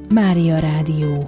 Mária Rádió.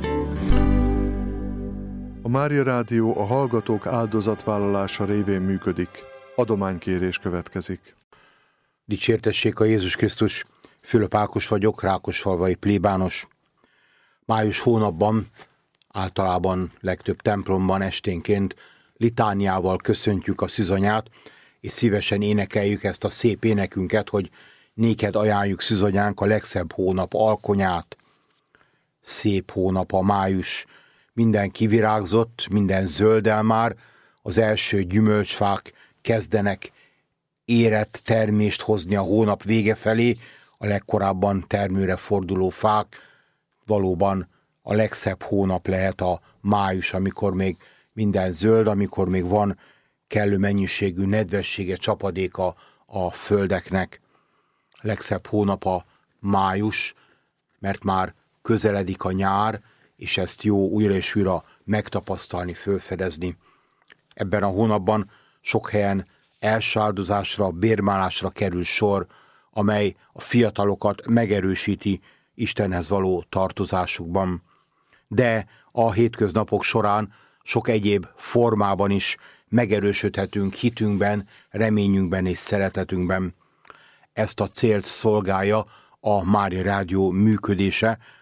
A Mária Rádió a hallgatók áldozatvállalása révén működik. Adománykérés következik. Dicsértessék a Jézus Krisztus! Fülöp Ákos vagyok, rákosfalvai plébános. Május hónapban, általában legtöbb templomban esténként litániával köszöntjük a szűzanyát, és szívesen énekeljük ezt a szép énekünket, hogy néked ajánljuk szűzanyánk a legszebb hónap alkonyát. Szép hónap a május, minden kivirágzott, minden zöldel már, az első gyümölcsfák kezdenek érett termést hozni a hónap vége felé, a legkorábban termőre forduló fák. Valóban a legszebb hónap lehet a május, amikor még minden zöld, amikor még van kellő mennyiségű nedvessége, csapadéka a földeknek. Legszebb hónap a május, mert már közeledik a nyár, és ezt jó újra és újra megtapasztalni, felfedezni. Ebben a hónapban sok helyen első áldozásra, bérmálásra kerül sor, amely a fiatalokat megerősíti Istenhez való tartozásukban. De a hétköznapok során sok egyéb formában is megerősödhetünk hitünkben, reményünkben és szeretetünkben. Ezt a célt szolgálja a Mária Rádió működése,